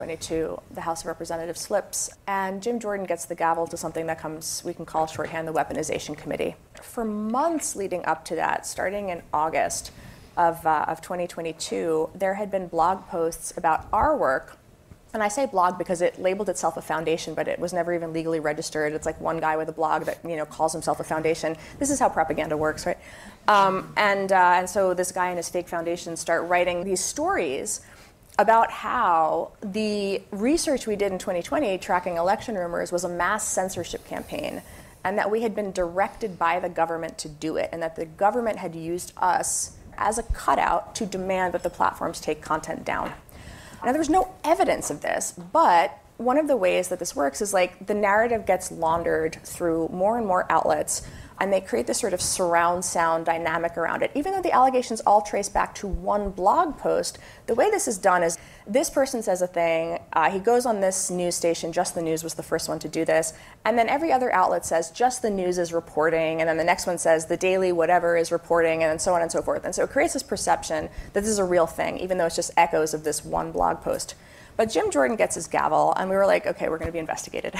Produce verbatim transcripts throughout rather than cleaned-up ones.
twenty-two, the House of Representatives slips, and Jim Jordan gets the gavel to something that comes, we can call shorthand, the Weaponization Committee. For months leading up to that, starting in August of, uh, of twenty twenty-two, there had been blog posts about our work. And I say blog because it labeled itself a foundation, but it was never even legally registered. It's like one guy with a blog that, you know, calls himself a foundation. This is how propaganda works, right? Um, and, uh, and so this guy and his fake foundation start writing these stories about how the research we did in twenty twenty tracking election rumors was a mass censorship campaign, and that we had been directed by the government to do it, and that the government had used us as a cutout to demand that the platforms take content down. Now, there was no evidence of this, but one of the ways that this works is like the narrative gets laundered through more and more outlets, and they create this sort of surround sound dynamic around it. Even though the allegations all trace back to one blog post, the way this is done is this person says a thing, uh, he goes on this news station, Just the News was the first one to do this, and then every other outlet says Just the News is reporting, and then the next one says the Daily whatever is reporting, and then so on and so forth. And so it creates this perception that this is a real thing, even though it's just echoes of this one blog post. But Jim Jordan gets his gavel, and we were like, okay, we're going to be investigated.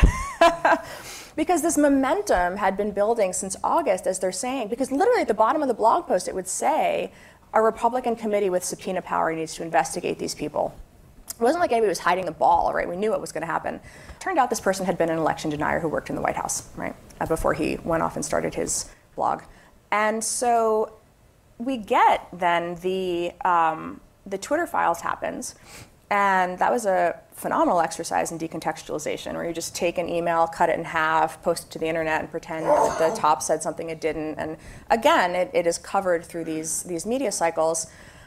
Because this momentum had been building since August, as they're saying, because literally at the bottom of the blog post, it would say, a Republican committee with subpoena power needs to investigate these people. It wasn't like anybody was hiding the ball, right? We knew what was going to happen. Turned out this person had been an election denier who worked in the White House, right, uh, before he went off and started his blog. And so we get then the, um, the Twitter files happens, and that was a phenomenal exercise in decontextualization, where you just take an email, cut it in half, post it to the internet, and pretend that the top said something it didn't. And again, it, it is covered through these, these media cycles.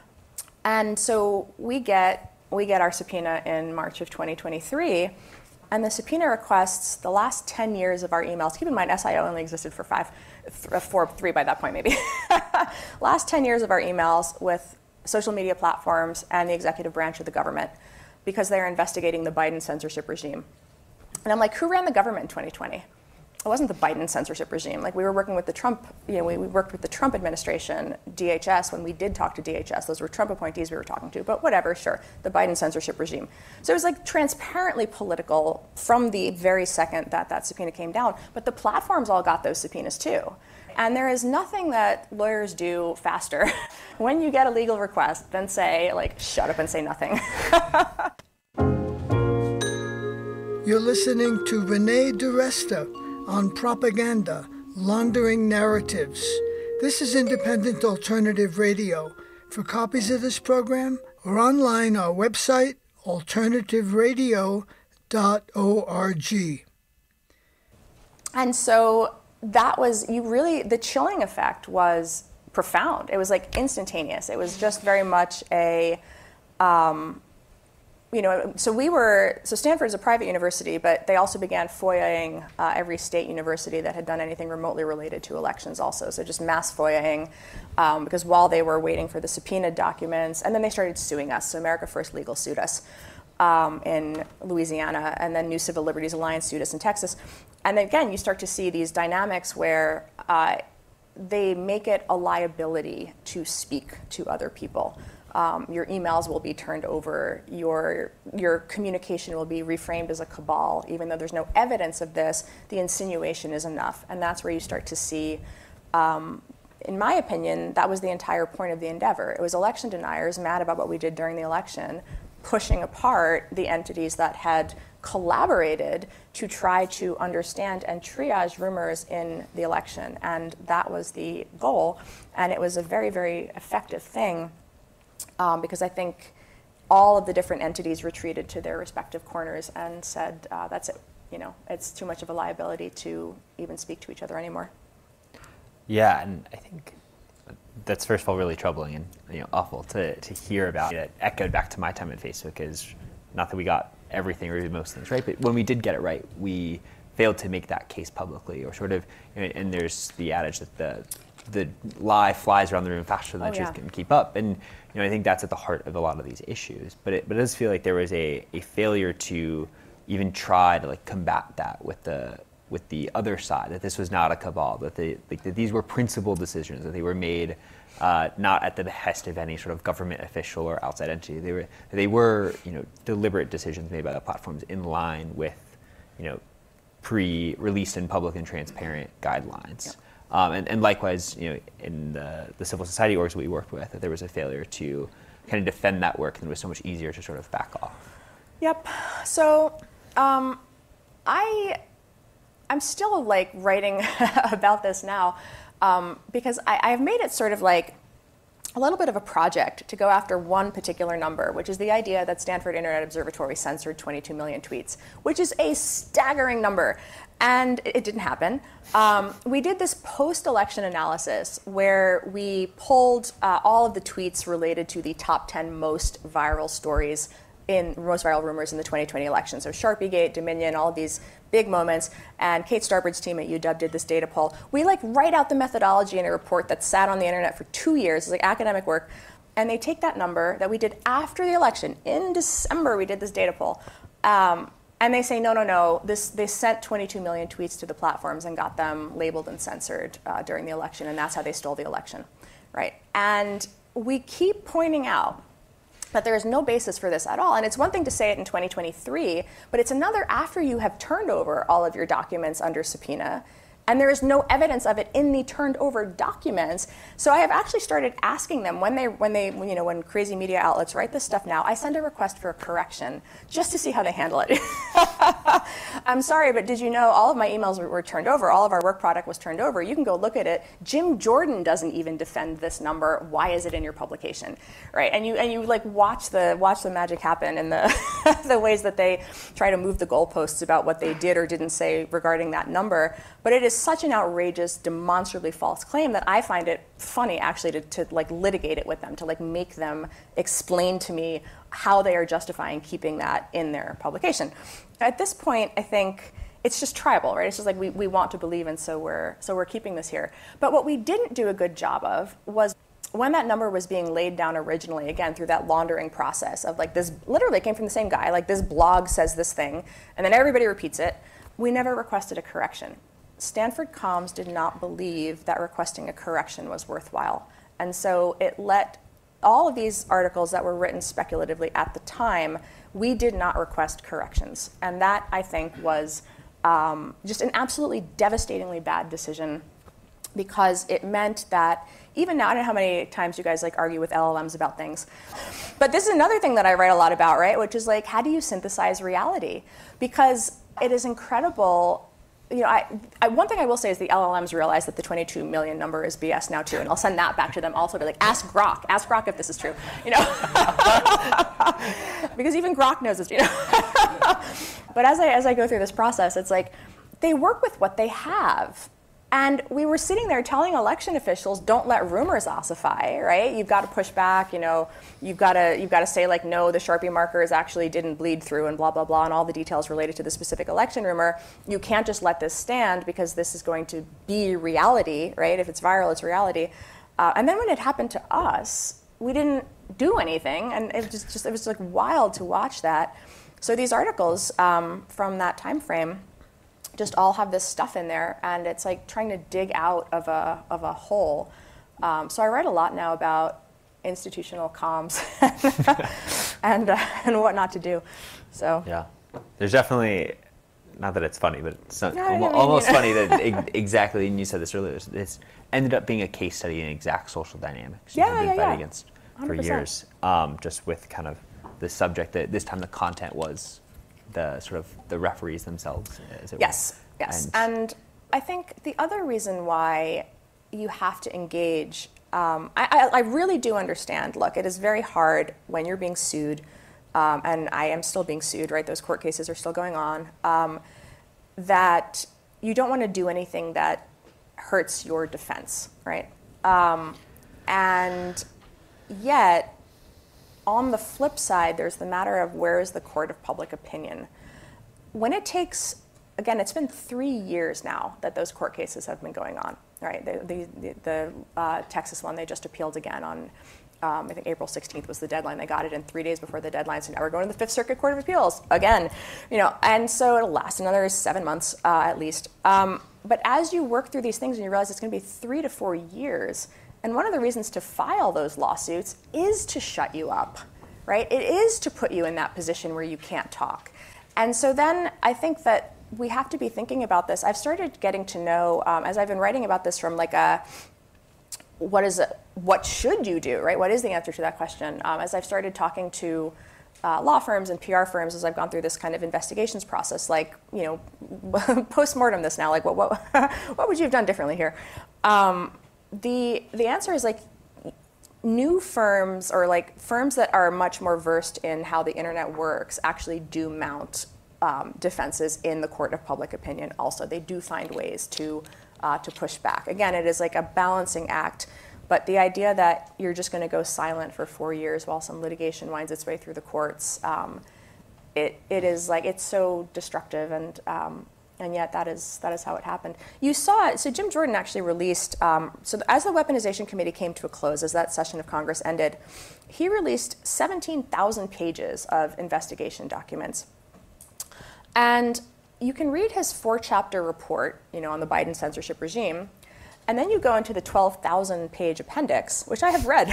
And so we get, we get our subpoena in March of twenty twenty-three, and the subpoena requests the last ten years of our emails. Keep in mind, S I O only existed for five, th- four, three by that point maybe. Last ten years of our emails with social media platforms and the executive branch of the government, because they're investigating the Biden censorship regime. And I'm like, who ran the government in twenty twenty? It wasn't the Biden censorship regime. Like, we were working with the Trump, you know, we, we worked with the Trump administration, D H S, when we did talk to D H S. Those were Trump appointees we were talking to, but whatever, sure, the Biden censorship regime. So it was like transparently political from the very second that that subpoena came down, but the platforms all got those subpoenas too. And there is nothing that lawyers do faster when you get a legal request than say, like, shut up and say nothing. You're listening to Renee DiResta on Propaganda, Laundering Narratives. This is Independent Alternative Radio. For copies of this program, or online, our website, alternative radio dot org. And so that was, you really, the chilling effect was profound. It was like instantaneous. It was just very much a, um, you know, so we were, so Stanford is a private university, but they also began FOIAing uh, every state university that had done anything remotely related to elections also. So just mass FOIAing, um, because while they were waiting for the subpoenaed documents, and then they started suing us. So America First Legal sued us um, in Louisiana, and then New Civil Liberties Alliance sued us in Texas. And then again, you start to see these dynamics where uh, they make it a liability to speak to other people. Um, your emails will be turned over, your, your communication will be reframed as a cabal. Even though there's no evidence of this, the insinuation is enough. And that's where you start to see, um, in my opinion, that was the entire point of the endeavor. It was election deniers mad about what we did during the election, pushing apart the entities that had collaborated to try to understand and triage rumors in the election. And that was the goal. And it was a very, very effective thing, um, because I think all of the different entities retreated to their respective corners and said, uh, that's it. You know, it's too much of a liability to even speak to each other anymore. Yeah, and I think that's first of all really troubling and, you know, awful to, to hear about. It echoed back to my time at Facebook, is not that we got everything or even most things right, but when we did get it right, we failed to make that case publicly, or sort of, you know, and there's the adage that the the lie flies around the room faster than oh, the truth yeah. can keep up. And, you know, I think that's at the heart of a lot of these issues. But it, but it does feel like there was a, a failure to even try to like combat that with the with the other side, that this was not a cabal, that they like that these were principled decisions, that they were made uh, not at the behest of any sort of government official or outside entity. They were, they were, you know, deliberate decisions made by the platforms in line with, you know, pre-released and public and transparent guidelines. Yep. Um, and, and likewise, you know, in the, the civil society orgs we worked with, that there was a failure to kind of defend that work, and it was so much easier to sort of back off. Yep. So um, I, I'm still like writing about this now um, because I, I've made it sort of like a little bit of a project to go after one particular number, which is the idea that Stanford Internet Observatory censored twenty-two million tweets, which is a staggering number. And it didn't happen. Um, we did this post-election analysis where we pulled uh, all of the tweets related to the top ten most viral stories in most viral rumors in the twenty twenty election. So Sharpiegate, Dominion, all of these big moments. And Kate Starbird's team at U W did this data poll. We like write out the methodology in a report that sat on the internet for two years. It's like academic work. And they take that number that we did after the election. In December, we did this data poll. Um, And they say, no, no, no, this, they sent twenty-two million tweets to the platforms and got them labeled and censored uh, during the election, and that's how they stole the election, right? And we keep pointing out that there is no basis for this at all. And it's one thing to say it in twenty twenty-three, but it's another after you have turned over all of your documents under subpoena, and there is no evidence of it in the turned over documents. So I have actually started asking them when they, when they, you know, when crazy media outlets write this stuff now, I send a request for a correction just to see how they handle it. I'm sorry, but did you know all of my emails were, were turned over? All of our work product was turned over. You can go look at it. Jim Jordan doesn't even defend this number. Why is it in your publication, right? And you and you like watch the watch the magic happen in the the ways that they try to move the goalposts about what they did or didn't say regarding that number. But it is such an outrageous, demonstrably false claim that I find it funny actually to, to like litigate it with them, to like make them explain to me how they are justifying keeping that in their publication. At this point, I think it's just tribal, right? It's just like we, we want to believe, and so we're so we're keeping this here. But what we didn't do a good job of was when that number was being laid down originally, again, through that laundering process of like this literally came from the same guy, like this blog says this thing, and then everybody repeats it. We never requested a correction. Stanford Comms did not believe that requesting a correction was worthwhile. And so it let all of these articles that were written speculatively at the time, we did not request corrections. And that, I think, was um, just an absolutely devastatingly bad decision, because it meant that even now, I don't know how many times you guys like argue with L L Ms about things, but this is another thing that I write a lot about, right? Which is like, how do you synthesize reality? Because it is incredible. You know, I, I, one thing I will say is the L L Ms realize that the twenty-two million number is B S now too, and I'll send that back to them also. Be like, ask Grok, ask Grok if this is true, you know, because even Grok knows it's, you know. But as I as I go through this process, it's like they work with what they have. And we were sitting there telling election officials, don't let rumors ossify, right? You've got to push back, you know, you've got to you've got to say like, no, the Sharpie markers actually didn't bleed through and blah, blah, blah, and all the details related to the specific election rumor. You can't just let this stand because this is going to be reality, right? If it's viral, it's reality. Uh, and then when it happened to us, we didn't do anything, and it was just it was like wild to watch that. So these articles um, from that time frame just all have this stuff in there, and it's like trying to dig out of a of a hole. Um, so I write a lot now about institutional comms and uh, and what not to do. So yeah, there's definitely, not that it's funny, but it's not, No, I almost, mean, almost you know. funny that e- exactly, and you said this earlier, this ended up being a case study in exact social dynamics. Yeah, You've been yeah, fighting yeah. against for one hundred percent. years, um, just with kind of the subject that this time the content was the sort of the referees themselves, as it Yes, were. yes. And, And I think the other reason why you have to engage, um, I, I, I really do understand, look, it is very hard when you're being sued, um, and I am still being sued, right? Those court cases are still going on, um, that you don't want to do anything that hurts your defense, right? Um, and yet, on the flip side, there's the matter of where is the court of public opinion. When it takes, again, it's been three years now that those court cases have been going on, right? The, the, the, the uh, Texas one, they just appealed again on, um, I think April sixteenth was the deadline. They got it in three days before the deadline, so now we're going to the Fifth Circuit Court of Appeals again, you know, and so it'll last another seven months uh, at least. Um, but as you work through these things and you realize it's going to be three to four years, And one of the reasons to file those lawsuits is to shut you up, right? It is to put you in that position where you can't talk. And so then I think that we have to be thinking about this. I've started getting to know, um, as I've been writing about this from like a, what is it, what should you do, right? What is the answer to that question? Um, as I've started talking to uh, law firms and P R firms, as I've gone through this kind of investigations process, like, you know, post-mortem this now, like what, what, what would you have done differently here? Um, the, the answer is like, new firms or like firms that are much more versed in how the internet works actually do mount um, defenses in the court of public opinion also. They do find ways to, uh, to push back. Again, it is like a balancing act, but the idea that you're just going to go silent for four years while some litigation winds its way through the courts, um, it, it is like, it's so destructive, and um, and yet that is that is how it happened. You saw it, so Jim Jordan actually released, um, so as the Weaponization Committee came to a close, as that session of Congress ended, he released seventeen thousand pages of investigation documents. And you can read his four-chapter report, you know, on the Biden censorship regime, and then you go into the twelve thousand page appendix, which I have read,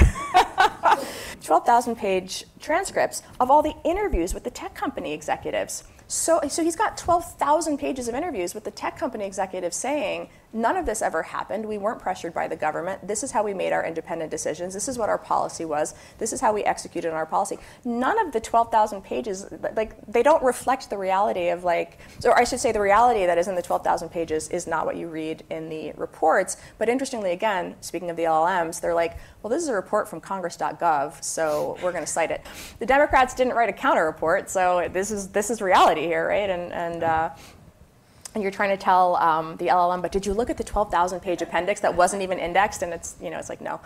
twelve thousand page transcripts of all the interviews with the tech company executives. So, so he's got twelve thousand pages of interviews with the tech company executives saying, none of this ever happened. We weren't pressured by the government. This is how we made our independent decisions. This is what our policy was. This is how we executed on our policy. None of the twelve thousand pages, like, they don't reflect the reality of, like, or I should say the reality that is in the twelve thousand pages is not what you read in the reports. But interestingly, again, speaking of the L L Ms, they're like, well, this is a report from congress dot gov, so we're going to cite it. The Democrats didn't write a counter report, so this is this is reality here, right? And and uh, and you're trying to tell um, the L L M, but did you look at the twelve thousand page appendix that wasn't even indexed? And it's, you know, it's like, no.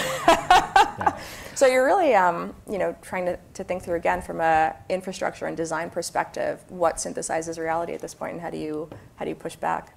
Yeah. So you're really, um, you know, trying to, to think through again from a infrastructure and design perspective, what synthesizes reality at this point, and how do you how do you push back?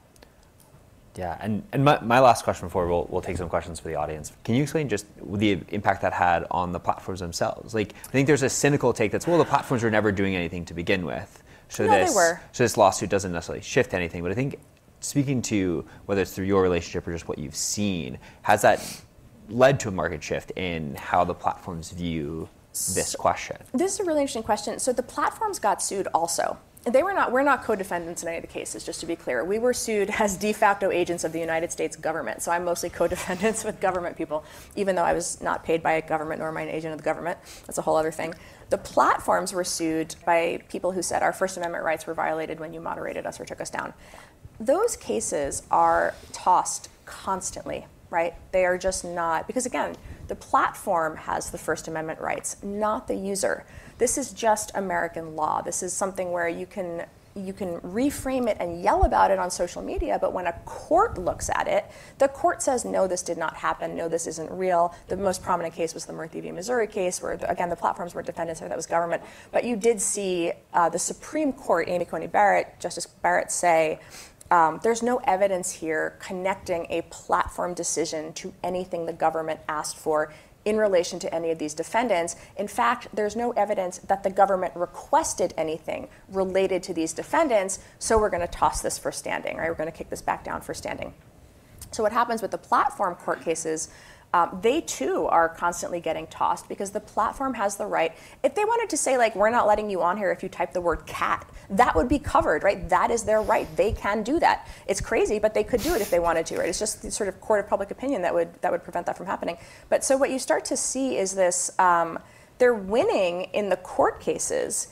Yeah, and, and my, my last question before we'll, we'll take some questions for the audience. Can you explain just the impact that had on the platforms themselves? Like, I think there's a cynical take that's, well, the platforms were never doing anything to begin with. So, no, this, they were. so this lawsuit doesn't necessarily shift anything. But I think speaking to whether it's through your relationship or just what you've seen, has that led to a market shift in how the platforms view this question? This is a really interesting question. So the platforms got sued also. They were not, we're not co-defendants in any of the cases, just to be clear. We were sued as de facto agents of the United States government. So I'm mostly co-defendants with government people, even though I was not paid by a government nor am I an agent of the government. That's a whole other thing. The platforms were sued by people who said our First Amendment rights were violated when you moderated us or took us down. Those cases are tossed constantly, right? They are just not, because again, the platform has the First Amendment rights, not the user. This is just American law. This is something where you can you can reframe it and yell about it on social media, but when a court looks at it, the court says, no, this did not happen, no, this isn't real. The most prominent case was the Murthy v. Missouri case, where, again, the platforms were defendants, or that was government. But you did see uh, the Supreme Court, Amy Coney Barrett, Justice Barrett, say, Um, there's no evidence here connecting a platform decision to anything the government asked for in relation to any of these defendants. In fact, there's no evidence that the government requested anything related to these defendants, so we're going to toss this for standing, right? We're going to kick this back down for standing. So what happens with the platform court cases, um, they too are constantly getting tossed because the platform has the right. If they wanted to say, like, we're not letting you on here if you type the word cat, that would be covered, right? That is their right. They can do that. It's crazy, but they could do it if they wanted to, right? It's just the sort of court of public opinion that would that would prevent that from happening. But so what you start to see is this, um, they're winning in the court cases,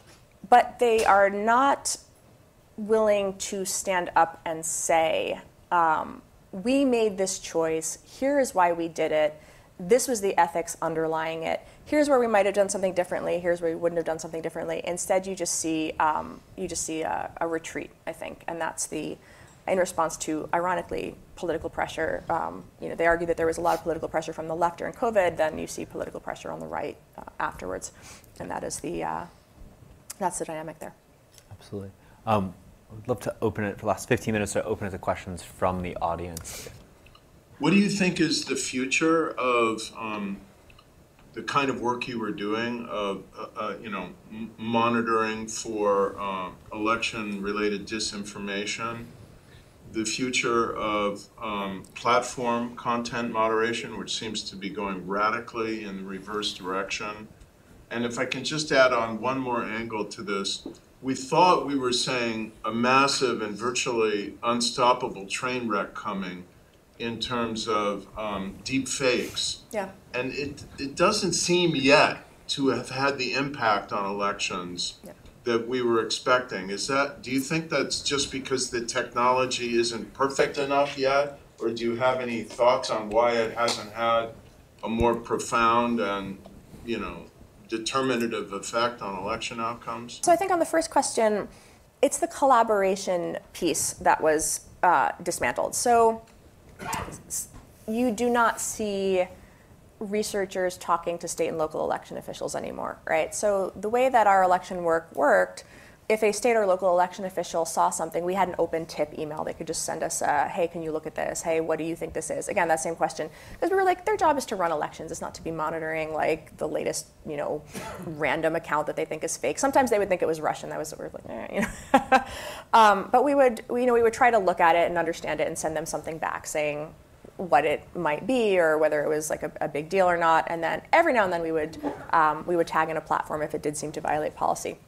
but they are not willing to stand up and say, um, we made this choice, here is why we did it, this was the ethics underlying it, here's where we might have done something differently, here's where we wouldn't have done something differently. Instead, you just see um, you just see a, a retreat, I think, and that's the, in response to, ironically, political pressure. Um, you know, they argue that there was a lot of political pressure from the left during COVID, then you see political pressure on the right uh, afterwards, and that is the, uh, that's the dynamic there. Absolutely. Um, I'd love to open it for the last fifteen minutes to open it to questions from the audience. What do you think is the future of um, the kind of work you were doing of, uh, uh, you know, m- monitoring for uh, election-related disinformation the future of um, platform content moderation, which seems to be going radically in the reverse direction. And if I can just add on one more angle to this, we thought we were saying a massive and virtually unstoppable train wreck coming in terms of um, deep fakes. Yeah. And it, it doesn't seem yet to have had the impact on elections yeah. that we were expecting. Is that, do you think that's just because the technology isn't perfect enough yet? Or do you have any thoughts on why it hasn't had a more profound and, you know, determinative effect on election outcomes? So I think on the first question, it's the collaboration piece that was uh, dismantled. So you do not see researchers talking to state and local election officials anymore, right? So the way that our election work worked, if a state or local election official saw something, we had an open tip email. They could just send us a, hey, can you look at this? Hey, what do you think this is? Again, that same question. Because we were like, their job is to run elections. It's not to be monitoring like the latest, you know, random account that they think is fake. Sometimes they would think it was Russian. That was what we were like, eh, you know. um, but we would, we, you know, we would try to look at it and understand it and send them something back saying what it might be or whether it was like a, a big deal or not. And then every now and then we would, um, we would tag in a platform if it did seem to violate policy.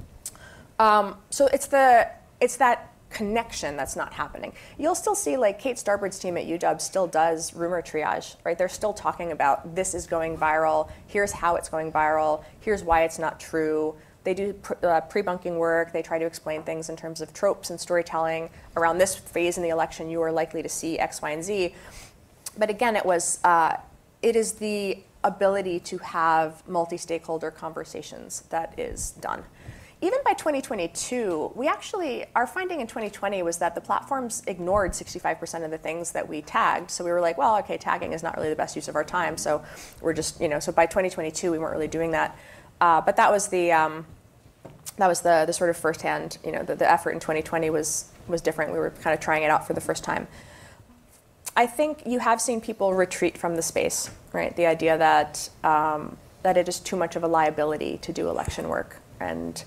Um, so it's the it's that connection that's not happening. You'll still see like Kate Starbird's team at U W still does rumor triage, right? They're still talking about this is going viral. Here's how it's going viral. Here's why it's not true. They do pr- uh, pre-bunking work. They try to explain things in terms of tropes and storytelling. Around this phase in the election, you are likely to see X, Y, and Z. But again, it was uh, it is the ability to have multi-stakeholder conversations that is done. Even by twenty twenty-two, we actually, our finding in twenty twenty was that the platforms ignored sixty-five percent of the things that we tagged. So we were like, well, okay, tagging is not really the best use of our time. So we're just, you know, so by twenty twenty-two, we weren't really doing that. Uh, but that was the, um, that was the the sort of firsthand, you know, the, the effort in twenty twenty was was different. We were kind of trying it out for the first time. I think you have seen people retreat from the space, right? The idea that um, that it is too much of a liability to do election work. And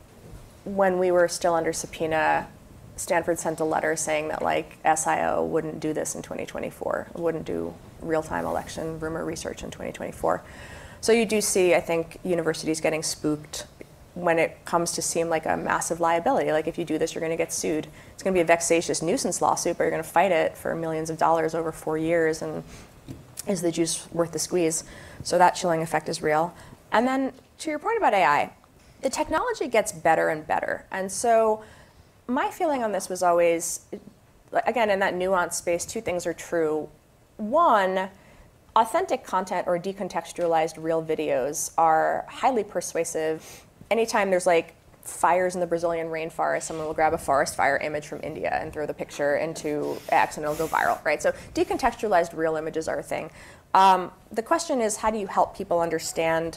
when we were still under subpoena, Stanford sent a letter saying that like S I O wouldn't do this in twenty twenty-four, wouldn't do real-time election rumor research in twenty twenty-four. So you do see, I think, universities getting spooked when it comes to seem like a massive liability. Like if you do this, you're going to get sued. It's going to be a vexatious nuisance lawsuit, but you're going to fight it for millions of dollars over four years. And is the juice worth the squeeze? So that chilling effect is real. And then to your point about A I, the technology gets better and better. And so my feeling on this was always, again, in that nuanced space, two things are true. One, authentic content or decontextualized real videos are highly persuasive. Anytime there's like fires in the Brazilian rainforest, someone will grab a forest fire image from India and throw the picture into X and it'll go viral, right? So decontextualized real images are a thing. Um, the question is, how do you help people understand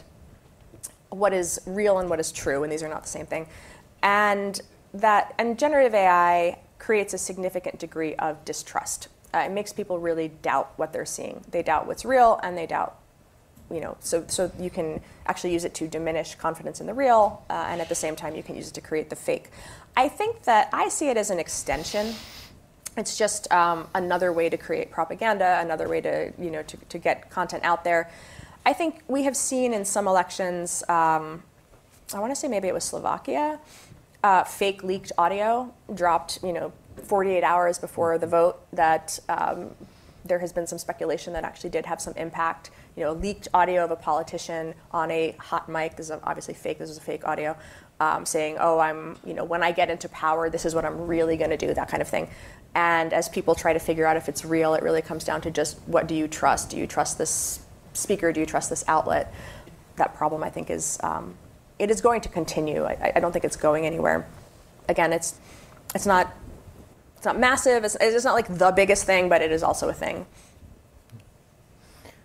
what is real and what is true, and these are not the same thing. And that and generative A I creates a significant degree of distrust. Uh, it makes people really doubt what they're seeing. They doubt what's real, and they doubt, you know, so so you can actually use it to diminish confidence in the real, uh, and at the same time you can use it to create the fake. I think that I see it as an extension. It's just um, another way to create propaganda, another way to, you know, to, to get content out there. I think we have seen in some elections, um, I want to say maybe it was Slovakia, uh, fake leaked audio dropped, you know, forty-eight hours before the vote. That um, there has been some speculation that actually did have some impact. You know, leaked audio of a politician on a hot mic. This is obviously fake. This is a fake audio, um, saying, "Oh, I'm, you know, when I get into power, this is what I'm really going to do." That kind of thing. And as people try to figure out if it's real, it really comes down to just what do you trust? Do you trust this speaker? Do you trust this outlet? That problem, I think, is um, it is going to continue. I, I don't think it's going anywhere. Again, it's it's not it's not massive. It's, it's not like the biggest thing, but it is also a thing.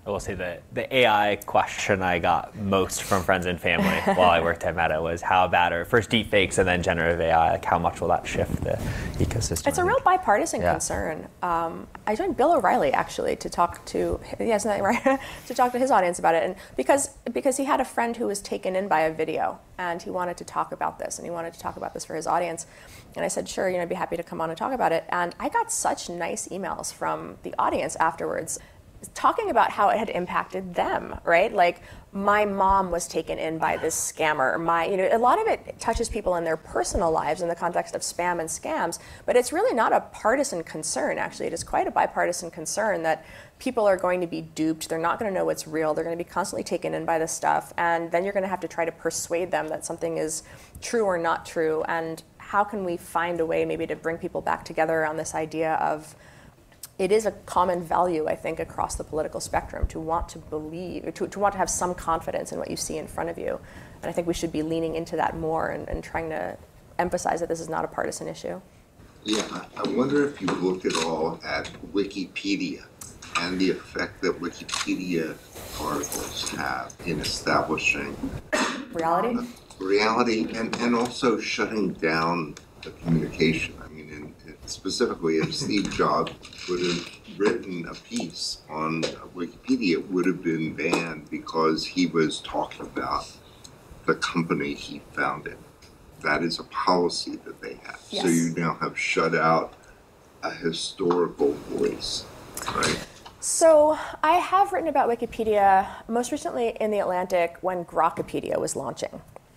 I will say that the A I question I got most from friends and family while I worked at Meta was how bad are first deepfakes and then generative A I, like how much will that shift the ecosystem? It's a real bipartisan Yeah. concern. Um, I joined Bill O'Reilly actually to talk to, yeah, isn't that right? to talk to his audience about it, and because because he had a friend who was taken in by a video, and he wanted to talk about this, and he wanted to talk about this for his audience, and I said, sure, you know, I'd be happy to come on and talk about it, and I got such nice emails from the audience afterwards, talking about how it had impacted them, right? Like, my mom was taken in by this scammer. My, you know, a lot of it touches people in their personal lives in the context of spam and scams, but it's really not a partisan concern, actually. It is quite a bipartisan concern that people are going to be duped. They're not going to know what's real. They're going to be constantly taken in by this stuff. And then you're going to have to try to persuade them that something is true or not true. And how can we find a way maybe to bring people back together around this idea of it is a common value, I think, across the political spectrum to want to believe, to, to want to have some confidence in what you see in front of you. And I think we should be leaning into that more and, and trying to emphasize that this is not a partisan issue. Yeah, I wonder if you've looked at all at Wikipedia and the effect that Wikipedia articles have in establishing Reality? uh, reality and, and also shutting down the communication. I mean, in, in specifically, if Steve Jobs would have written a piece on Wikipedia, it would have been banned because he was talking about the company he founded. That is a policy that they have. Yes. So you now have shut out a historical voice, right? So I have written about Wikipedia, most recently in The Atlantic when Grokpedia was launching.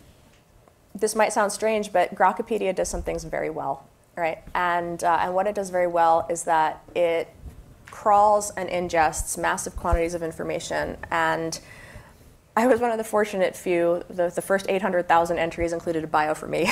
This might sound strange, but Grokpedia does some things very well, right? And, uh, and what it does very well is that it crawls and ingests massive quantities of information. And I was one of the fortunate few. The, the first eight hundred thousand entries included a bio for me,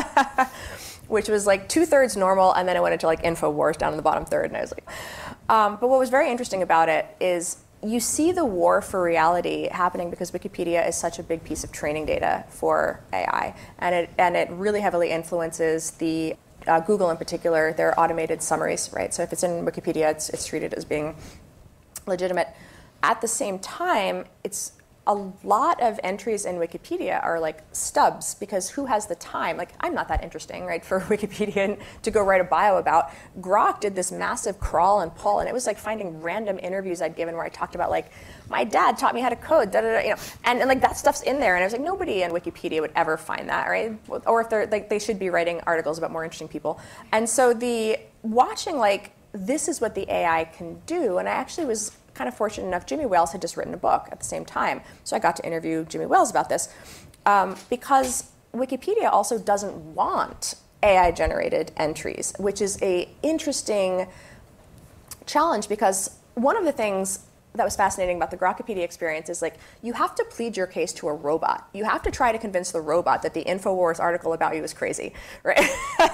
which was like two-thirds normal, and then it went into like InfoWars down in the bottom third, and I was like... Um, but what was very interesting about it is you see the war for reality happening because Wikipedia is such a big piece of training data for A I, and it and it really heavily influences the uh, Google in particular, their automated summaries, right? So if it's in Wikipedia, it's it's treated as being legitimate. At the same time, it's a lot of entries in Wikipedia are like stubs because who has the time? Like, I'm not that interesting, right, for Wikipedia to go write a bio about. Grok did this massive crawl and pull, and it was like finding random interviews I'd given where I talked about like, my dad taught me how to code, da da da, you know, and, and like that stuff's in there, and I was like, nobody in Wikipedia would ever find that, right? Or if they're like, they should be writing articles about more interesting people. And so the watching like, this is what the A I can do, and I actually was kind of fortunate enough, Jimmy Wales had just written a book at the same time. So I got to interview Jimmy Wales about this um, because Wikipedia also doesn't want A I-generated entries, which is a interesting challenge because one of the things that was fascinating about the Grokpedia experience is like, you have to plead your case to a robot. You have to try to convince the robot that the InfoWars article about you is crazy, right?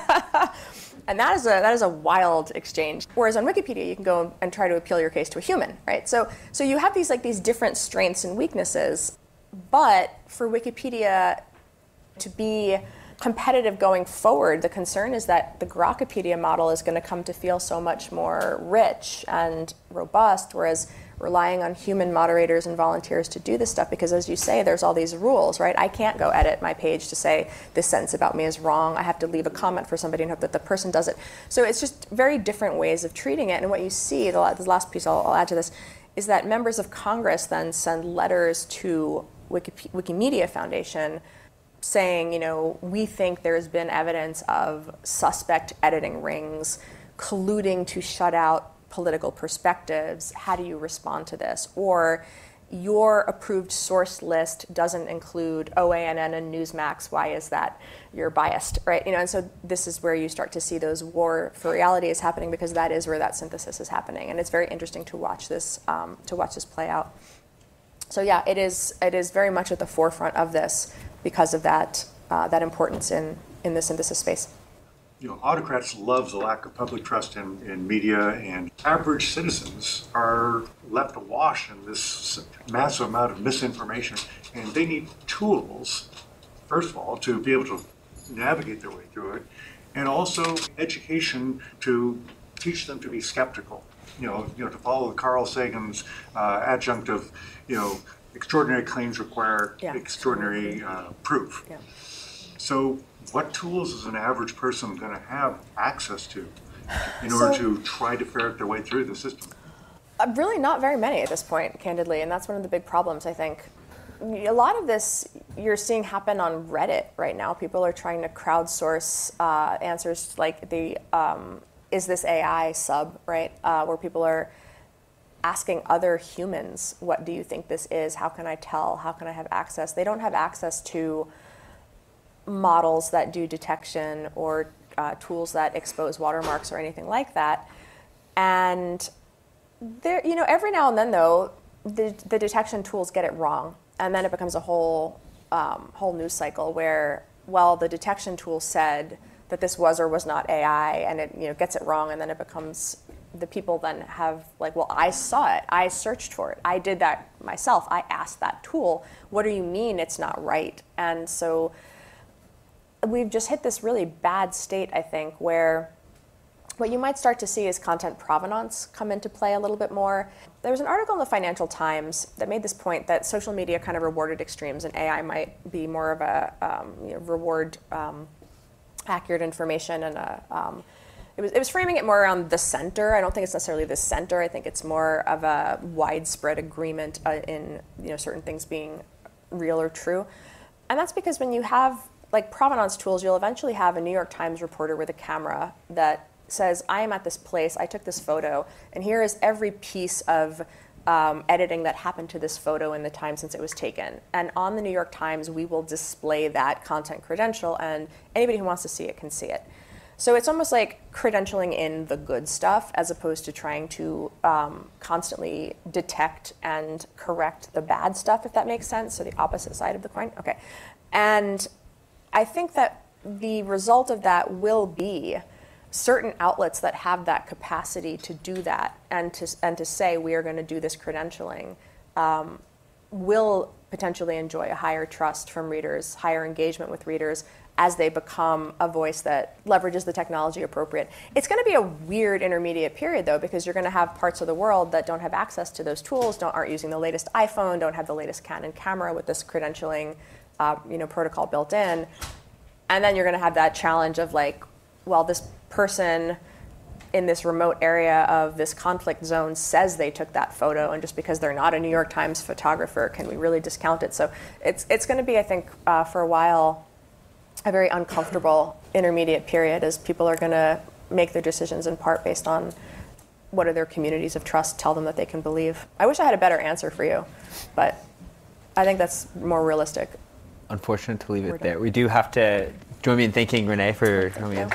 And that is a that is a wild exchange. Whereas on Wikipedia, you can go and try to appeal your case to a human, right? So so you have these like these different strengths and weaknesses, but for Wikipedia to be competitive going forward, the concern is that the Grokpedia model is going to come to feel so much more rich and robust, whereas relying on human moderators and volunteers to do this stuff, because as you say, there's all these rules, right? I can't go edit my page to say this sentence about me is wrong. I have to leave a comment for somebody and hope that the person does it. So it's just very different ways of treating it. And what you see, the, the last piece I'll, I'll add to this, is that members of Congress then send letters to Wiki, Wikimedia Foundation saying, you know, we think there's been evidence of suspect editing rings colluding to shut out political perspectives. How do you respond to this? Or your approved source list doesn't include O A N N and Newsmax. Why is that? You're biased, right? You know, and so this is where you start to see those war for reality is happening because that is where that synthesis is happening, and it's very interesting to watch this um, to watch this play out. So yeah, it is it is very much at the forefront of this because of that uh, that importance in in the synthesis space. You know, autocrats love the lack of public trust in, in media, and average citizens are left awash in this massive amount of misinformation, and they need tools, first of all, to be able to navigate their way through it, and also education to teach them to be skeptical. you know, you know, to follow Carl Sagan's uh, adjunct of, you know, extraordinary claims require Yeah. extraordinary uh, proof. Yeah. So what tools is an average person going to have access to in order So- to try to ferret their way through the system? Uh, really not very many at this point, candidly, and that's one of the big problems, I think. A lot of this you're seeing happen on Reddit right now. People are trying to crowdsource uh, answers like the um, is this A I sub, right? Uh, where people are asking other humans, what do you think this is? How can I tell? How can I have access? They don't have access to models that do detection or uh, tools that expose watermarks or anything like that. And there, you know, every now and then, though, the, the detection tools get it wrong, and then it becomes a whole um, whole news cycle where, well, the detection tool said that this was or was not A I, and it you know gets it wrong, and then it becomes the people then have like, well, I saw it, I searched for it, I did that myself, I asked that tool, what do you mean it's not right? And so we've just hit this really bad state, I think, where what you might start to see is content provenance come into play a little bit more. There was an article in the Financial Times that made this point that social media kind of rewarded extremes, and A I might be more of a um, you know, reward um, accurate information, and a, um, it was it was framing it more around the center. I don't think it's necessarily the center. I think it's more of a widespread agreement uh, in you know certain things being real or true, and that's because when you have like provenance tools, you'll eventually have a New York Times reporter with a camera that says, I am at this place, I took this photo, and here is every piece of um, editing that happened to this photo in the time since it was taken. And on the New York Times, we will display that content credential, and anybody who wants to see it can see it. So it's almost like credentialing in the good stuff as opposed to trying to um, constantly detect and correct the bad stuff, if that makes sense. So the opposite side of the coin. Okay. And I think that the result of that will be certain outlets that have that capacity to do that and to and to say we are going to do this credentialing um, will potentially enjoy a higher trust from readers, higher engagement with readers as they become a voice that leverages the technology appropriate. It's going to be a weird intermediate period, though, because you're going to have parts of the world that don't have access to those tools, don't aren't using the latest iPhone, don't have the latest Canon camera with this credentialing uh, you know, protocol built in. And then you're going to have that challenge of like, well, this person in this remote area of this conflict zone says they took that photo, and just because they're not a New York Times photographer, can we really discount it? So it's it's going to be, I think, uh, for a while, a very uncomfortable intermediate period as people are going to make their decisions in part based on what are their communities of trust tell them that they can believe. I wish I had a better answer for you, but I think that's more realistic. Unfortunate to leave We're it there. done. We do have to join me in thanking Renee for coming in.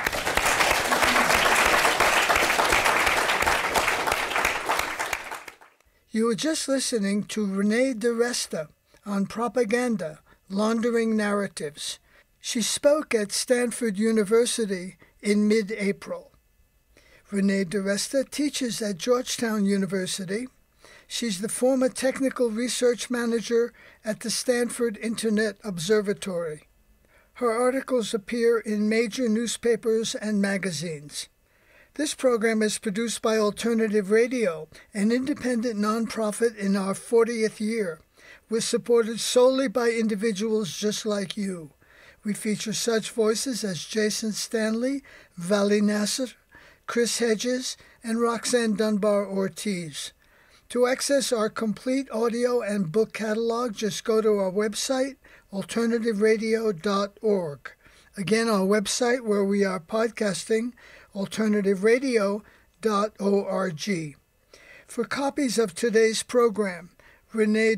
You were just listening to Renee DiResta on Propaganda, Laundering Narratives. She spoke at Stanford University in mid-April. Renee DiResta teaches at Georgetown University. She's the former technical research manager at the Stanford Internet Observatory. Her articles appear in major newspapers and magazines. This program is produced by Alternative Radio, an independent nonprofit in our fortieth year. We're supported solely by individuals just like you. We feature such voices as Jason Stanley, Vali Nasser, Chris Hedges, and Roxanne Dunbar Ortiz. To access our complete audio and book catalog, just go to our website, alternative radio dot org. Again, our website where we are podcasting, alternative radio dot org. For copies of today's program, Renee